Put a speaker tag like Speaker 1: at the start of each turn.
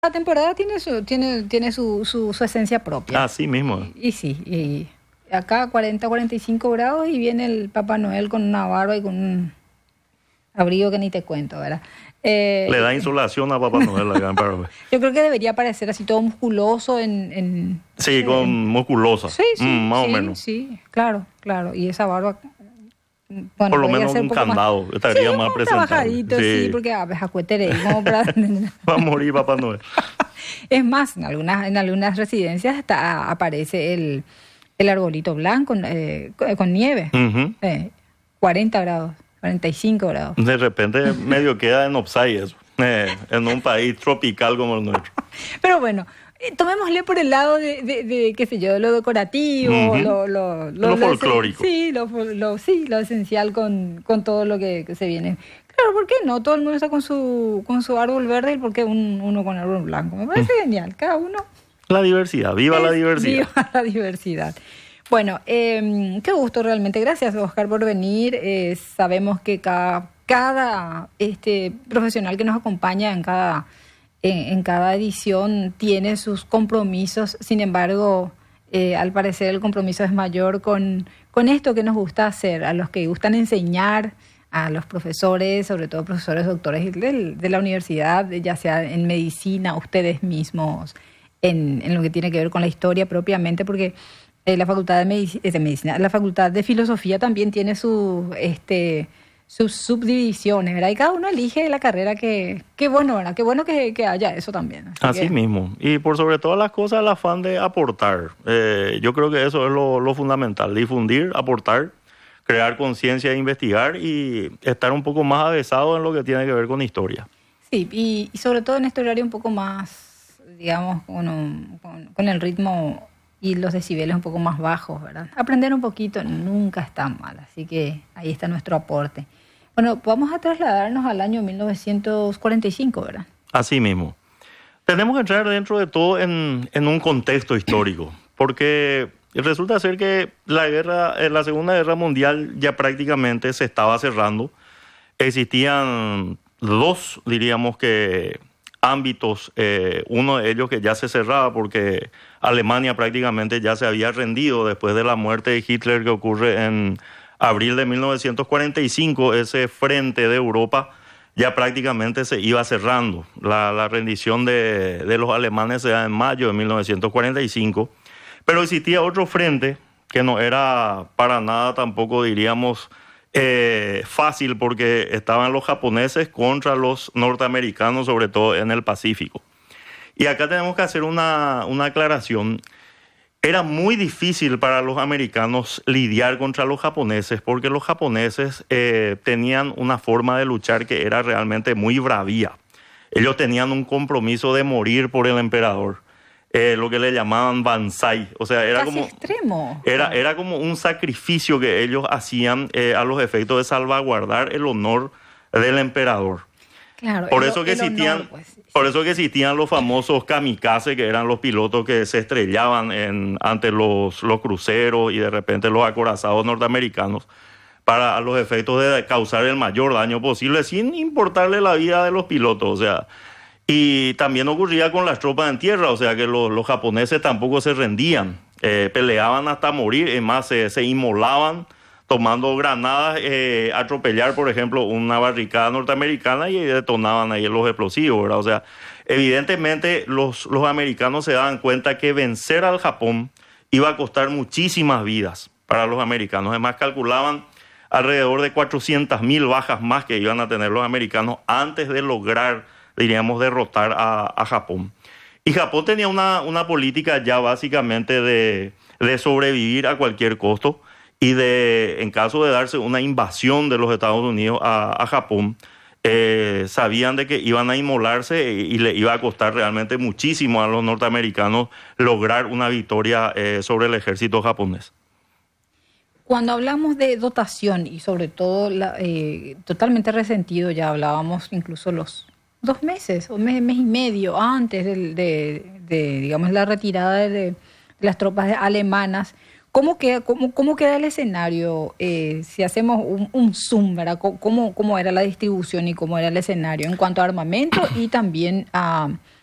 Speaker 1: La temporada tiene su esencia propia.
Speaker 2: Así mismo.
Speaker 1: Y sí, y acá 40, 45 grados y viene el Papá Noel con una barba y con un abrigo que ni te cuento, ¿verdad?
Speaker 2: Le da insolación a Papá Noel acá en Paraguay.
Speaker 1: Yo creo que debería parecer así todo musculoso
Speaker 2: Sí, con musculosa.
Speaker 1: Sí, sí,
Speaker 2: Más o
Speaker 1: sí,
Speaker 2: menos.
Speaker 1: sí, claro, claro. Y esa barba, bueno,
Speaker 2: Por lo
Speaker 1: podría
Speaker 2: menos
Speaker 1: ser
Speaker 2: un
Speaker 1: poco
Speaker 2: candado
Speaker 1: más,
Speaker 2: estaría
Speaker 1: sí,
Speaker 2: más
Speaker 1: un
Speaker 2: presentable.
Speaker 1: trabajadito, sí, porque a veces como para...
Speaker 2: Va a morir Papá Noel.
Speaker 1: Es más, en algunas residencias aparece el arbolito blanco con nieve.
Speaker 2: Ujú.
Speaker 1: 40 grados, 45 grados.
Speaker 2: De repente medio queda en offside eso. En un país tropical como el nuestro.
Speaker 1: Pero bueno, tomémosle por el lado de qué sé yo, lo decorativo,
Speaker 2: Ujú. Lo folclórico.
Speaker 1: Sí, lo esencial con todo lo que se viene. Claro, ¿por qué no? Todo el mundo está con su árbol verde y ¿por qué uno con árbol blanco? Me parece genial, cada uno.
Speaker 2: La diversidad, viva la diversidad.
Speaker 1: Viva la diversidad. Bueno, qué gusto realmente. Gracias, Oscar, por venir. Sabemos que cada profesional que nos acompaña en cada edición tiene sus compromisos. Sin embargo, al parecer el compromiso es mayor con esto que nos gusta hacer, a los que gustan enseñar, a los profesores, sobre todo profesores doctores de la universidad, ya sea en medicina, ustedes mismos, en lo que tiene que ver con la historia propiamente, porque la Facultad de Medicina, la Facultad de Filosofía también tiene sus subdivisiones, ¿verdad? Y cada uno elige la carrera que bueno, ¿verdad? Qué bueno que haya eso también.
Speaker 2: Así mismo. Y por sobre todas las cosas, el afán de aportar. Yo creo que eso es lo fundamental. Difundir, aportar, crear conciencia, investigar y estar un poco más avesado en lo que tiene que ver con historia.
Speaker 1: Sí, y sobre todo en este horario un poco más, digamos, con el ritmo y los decibeles un poco más bajos, ¿verdad? Aprender un poquito nunca está mal, así que ahí está nuestro aporte. Bueno, vamos a trasladarnos al año 1945, ¿verdad?
Speaker 2: Así mismo. Tenemos que entrar dentro de todo en un contexto histórico, porque resulta ser que la Segunda Guerra Mundial ya prácticamente se estaba cerrando. Existían dos, diríamos que, ámbitos, uno de ellos que ya se cerraba porque Alemania prácticamente ya se había rendido después de la muerte de Hitler que ocurre en abril de 1945, ese frente de Europa ya prácticamente se iba cerrando. La rendición de los alemanes se da en mayo de 1945, pero existía otro frente que no era para nada tampoco, diríamos, fácil, porque estaban los japoneses contra los norteamericanos, sobre todo en el Pacífico. Y acá tenemos que hacer una aclaración. Era muy difícil para los americanos lidiar contra los japoneses, porque los japoneses tenían una forma de luchar que era realmente muy bravía. Ellos tenían un compromiso de morir por el emperador. Lo que le llamaban Banzai, o sea, era
Speaker 1: Casi
Speaker 2: como
Speaker 1: extremo.
Speaker 2: era como un sacrificio que ellos hacían a los efectos de salvaguardar el honor del emperador.
Speaker 1: Claro,
Speaker 2: Por eso que existían,
Speaker 1: honor, pues, sí.
Speaker 2: por eso que existían los famosos kamikaze, que eran los pilotos que se estrellaban ante los cruceros y de repente los acorazados norteamericanos para a los efectos de causar el mayor daño posible sin importarle la vida de los pilotos, o sea. Y también ocurría con las tropas en tierra, o sea que los japoneses tampoco se rendían, peleaban hasta morir, es más, se inmolaban tomando granadas, atropellar, por ejemplo, una barricada norteamericana y detonaban ahí los explosivos, ¿verdad? O sea, evidentemente los americanos se daban cuenta que vencer al Japón iba a costar muchísimas vidas para los americanos. Además, calculaban alrededor de 400.000 bajas más que iban a tener los americanos antes de lograr, diríamos, derrotar a Japón. Y Japón tenía una política ya básicamente de sobrevivir a cualquier costo y en caso de darse una invasión de los Estados Unidos a Japón, sabían de que iban a inmolarse y le iba a costar realmente muchísimo a los norteamericanos lograr una victoria sobre el ejército japonés.
Speaker 1: Cuando hablamos de dotación y sobre todo totalmente resentido, ya hablábamos incluso los 2 meses o mes y medio antes digamos, la retirada de las tropas alemanas. ¿Cómo queda el escenario? Si hacemos un zoom, ¿verdad? ¿Cómo era la distribución y cómo era el escenario en cuanto a armamento y también a